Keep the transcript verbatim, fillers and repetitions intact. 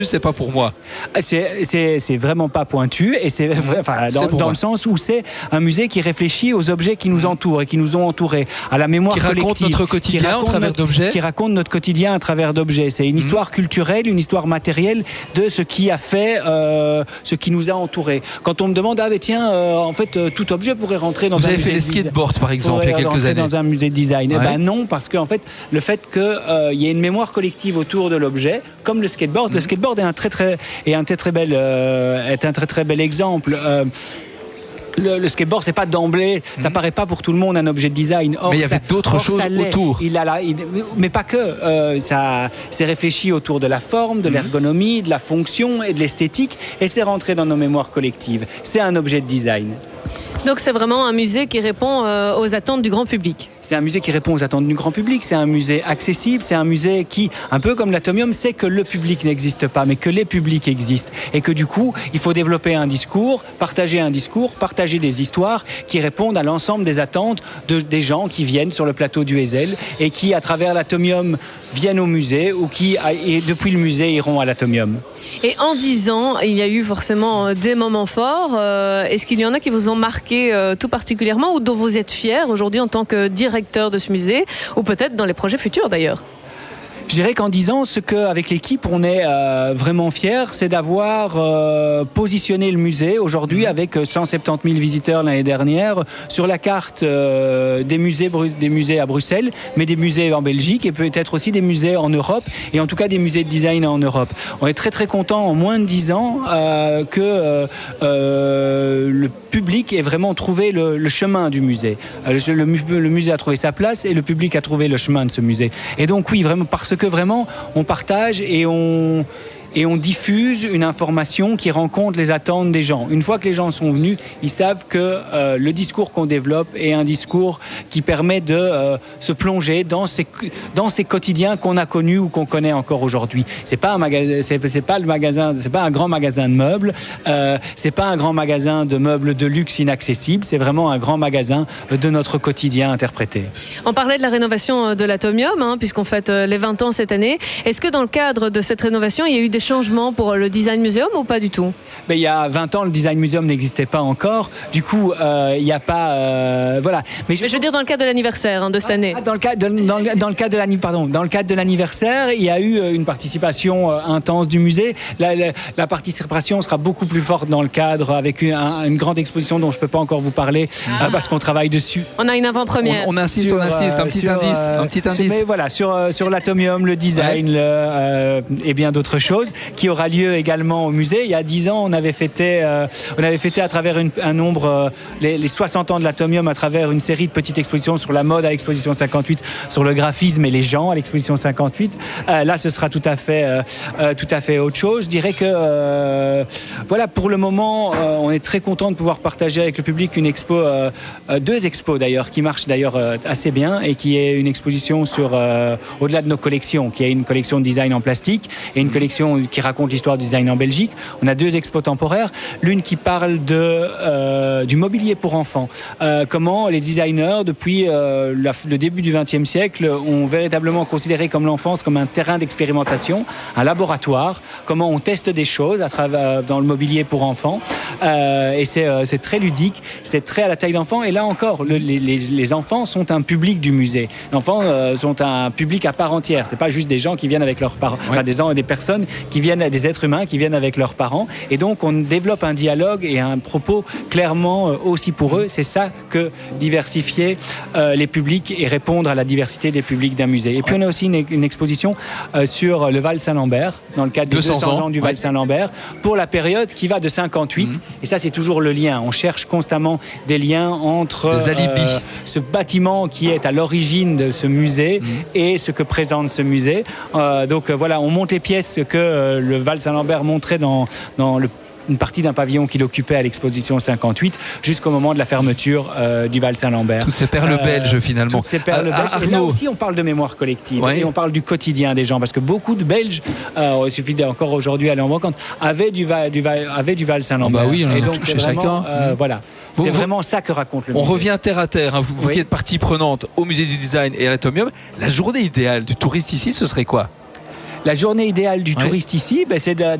c'est pas pour moi. C'est vraiment pas pointu et c'est enfin, dans, dans le sens où c'est un musée qui réfléchit aux objets qui nous entourent et qui nous ont entourés, à la mémoire qui collective. Qui raconte notre quotidien au travers d'objets. Qui raconte notre quotidien à travers d'objets. C'est une histoire mmh. culturelle, une histoire matérielle de ce qui a fait, euh, ce qui nous a entourés. Quand on me demande, ah mais tiens, euh, en fait, euh, tout objet pourrait rentrer dans Vous un avez musée fait les skateboards par exemple il y a quelques années. Dans un musée de design. Ouais. Eh ben non, parce qu'en fait, le fait qu'il euh, y ait une mémoire collective autour de l'objet, comme le skateboard, mmh. le skateboard est un très très est un très très bel euh, est un très très bel exemple. Euh, Le, le skateboard, c'est pas d'emblée, mmh. ça paraît pas pour tout le monde un objet de design. Or, mais il y avait d'autres choses autour. Il a la, il, mais pas que. Euh, ça, c'est réfléchi autour de la forme, de mmh. l'ergonomie, de la fonction et de l'esthétique, et c'est rentré dans nos mémoires collectives. C'est un objet de design. Donc c'est vraiment un musée qui répond euh, aux attentes du grand public. C'est un musée qui répond aux attentes du grand public, c'est un musée accessible, c'est un musée qui, un peu comme l'Atomium, sait que le public n'existe pas, mais que les publics existent. Et que du coup, il faut développer un discours, partager un discours, partager des histoires qui répondent à l'ensemble des attentes de, des gens qui viennent sur le plateau du Heysel et qui, à travers l'Atomium, viennent au musée ou qui, et depuis le musée, iront à l'Atomium. Et en dix ans, il y a eu forcément des moments forts. Euh, est-ce qu'il y en a qui vous ont marqué euh, tout particulièrement ou dont vous êtes fiers aujourd'hui en tant que directeur de ce musée ou peut-être dans les projets futurs d'ailleurs ? Je dirais qu'en dix ans, ce qu'avec l'équipe, on est euh, vraiment fiers, c'est d'avoir euh, positionné le musée aujourd'hui avec cent soixante-dix mille visiteurs l'année dernière sur la carte euh, des, musées, des musées à Bruxelles, mais des musées en Belgique et peut-être aussi des musées en Europe et en tout cas des musées de design en Europe. On est très très content en moins de dix ans euh, que euh, euh, le public ait vraiment trouvé le, le chemin du musée. Le, le, le musée a trouvé sa place et le public a trouvé le chemin de ce musée. Et donc oui, vraiment parce que que vraiment on partage et on et on diffuse une information qui rencontre les attentes des gens. Une fois que les gens sont venus, ils savent que euh, le discours qu'on développe est un discours qui permet de euh, se plonger dans ces, dans ces quotidiens qu'on a connus ou qu'on connaît encore aujourd'hui. C'est pas un magasin, c'est, c'est pas le magasin, c'est pas un grand magasin de meubles, euh, c'est pas un grand magasin de meubles de luxe inaccessible, c'est vraiment un grand magasin de notre quotidien interprété. On parlait de la rénovation de l'Atomium, hein, puisqu'on fête les vingt ans cette année. Est-ce que dans le cadre de cette rénovation, il y a eu des changements pour le Design Museum ou pas du tout ? Ben, il y a vingt ans, le Design Museum n'existait pas encore. Du coup, euh, il n'y a pas... Euh, voilà. Mais je... Mais je veux dire dans le cadre de l'anniversaire hein, de cette ah, année. Ah, dans, le cadre de, dans, le, dans, le cadre de l'anni... Pardon, dans le cadre de l'anniversaire, il y a eu une participation intense du musée. La, la, la participation sera beaucoup plus forte dans le cadre avec une, un, une grande exposition dont je ne peux pas encore vous parler ah. euh, parce qu'on travaille dessus. On a une avant-première. On, on insiste, sur, on insiste. Un petit sur, indice. Un petit indice. Mais voilà, sur, sur l'Atomium, le design ouais. le, euh, et bien d'autres choses qui aura lieu également au musée. Il y a dix ans, on avait fêté, euh, on avait fêté à travers une, un nombre, euh, les, les soixante ans de l'Atomium à travers une série de petites expositions sur la mode à l'exposition cinquante-huit, sur le graphisme et les gens à l'exposition cinquante-huit. Euh, là, ce sera tout à fait, euh, euh, tout à fait autre chose. Je dirais que, euh, voilà, pour le moment, euh, on est très content de pouvoir partager avec le public une expo, euh, deux expos d'ailleurs, qui marchent d'ailleurs euh, assez bien et qui est une exposition sur, euh, au-delà de nos collections, qui est une collection de design en plastique et une collection qui raconte l'histoire du design en Belgique. On a deux expos temporaires, l'une qui parle de, euh, du mobilier pour enfants. Euh, comment les designers, depuis euh, la, le début du vingtième siècle, ont véritablement considéré comme l'enfance comme un terrain d'expérimentation, un laboratoire, comment on teste des choses à travers, dans le mobilier pour enfants. Euh, et c'est, euh, c'est très ludique, c'est très à la taille d'enfant. Et là encore, le, les, les, les enfants sont un public du musée. Les enfants euh, sont un public à part entière. C'est pas juste des gens qui viennent avec leurs parents, ouais. enfin, des, des personnes qui viennent, des êtres humains qui viennent avec leurs parents. Et donc, on développe un dialogue et un propos clairement euh, aussi pour eux. C'est ça que diversifier euh, les publics et répondre à la diversité des publics d'un musée. Et puis, on a aussi une, une exposition euh, sur le Val Saint-Lambert, dans le cadre des deux cents ans du Val ouais. Saint-Lambert, pour la période qui va de cinquante-huit. Mmh. Et ça, c'est toujours le lien. On cherche constamment des liens entre euh, ce bâtiment qui est à l'origine de ce musée mmh. et ce que présente ce musée. Euh, donc, euh, voilà, on monte les pièces que euh, le Val Saint-Lambert montrait dans, dans le une partie d'un pavillon qu'il occupait à l'exposition cinquante-huit jusqu'au moment de la fermeture euh, du Val Saint-Lambert. Toutes ces perles euh, belges finalement. Toutes ces perles euh, belges. Arnaud. Et là aussi on parle de mémoire collective ouais. et on parle du quotidien des gens parce que beaucoup de Belges, euh, il suffit encore aujourd'hui aller en rencontre, avaient du Val, du Val, avaient du Val Saint-Lambert. Oh bah oui, on en a et donc touché vraiment, chacun. Euh, mmh. Voilà. Vous, c'est vous, vraiment ça que raconte le on musée. On revient terre à terre, hein. vous, vous oui. qui êtes partie prenante au musée du design et à l'Atomium. La journée idéale du touriste ici, ce serait quoi ? la journée idéale du Ouais. touriste ici, ben, c'est de,